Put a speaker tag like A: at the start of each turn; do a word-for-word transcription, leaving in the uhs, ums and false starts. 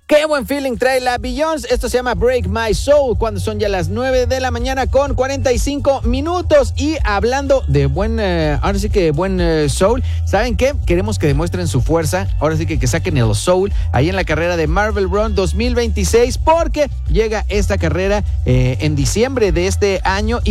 A: Qué buen feeling trae la Beyoncé. Esto se llama Break My Soul, cuando son ya las nueve de la mañana con cuarenta y cinco minutos. Y hablando de buen, eh, ahora sí que buen eh, soul, ¿saben qué? Queremos que demuestren su fuerza. Ahora sí que, que saquen el soul ahí en la carrera de Marvel Run dos mil veintiséis, porque llega esta carrera eh, en diciembre de este año.